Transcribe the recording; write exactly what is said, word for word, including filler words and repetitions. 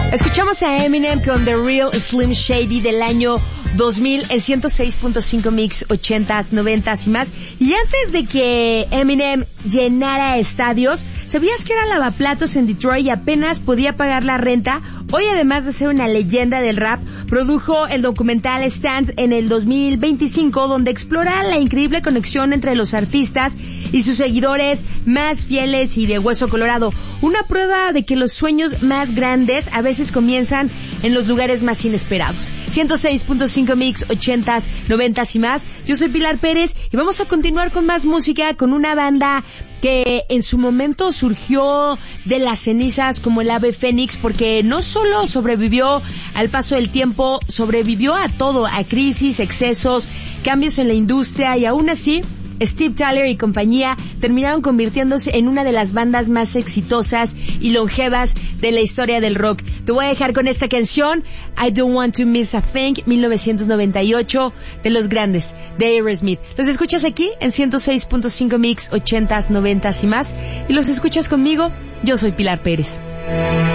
Escuchamos a Eminem con The Real Slim Shady del año dos mil en ciento seis punto cinco Mix, ochentas, noventas y más. Y antes de que Eminem llenara estadios, ¿sabías que era lavaplatos en Detroit y apenas podía pagar la renta? Hoy, además de ser una leyenda del rap, produjo el documental Stands en el dos mil veinticinco, donde explora la increíble conexión entre los artistas y sus seguidores más fieles y de hueso colorado. Una prueba de que los sueños más grandes a veces comienzan en los lugares más inesperados. ciento seis punto cinco Mix, ochentas, noventas y más. Yo soy Pilar Pérez y vamos a continuar con más música con una banda que en su momento surgió de las cenizas como el ave fénix, porque no solo sobrevivió al paso del tiempo, sobrevivió a todo, a crisis, excesos, cambios en la industria, y aún así Steve Tyler y compañía terminaron convirtiéndose en una de las bandas más exitosas y longevas de la historia del rock. Te voy a dejar con esta canción, I Don't Want to Miss a Thing, mil novecientos noventa y ocho, de los grandes, de Aerosmith. Los escuchas aquí en ciento seis punto cinco Mix, ochentas, noventas y más, y los escuchas conmigo. Yo soy Pilar Pérez.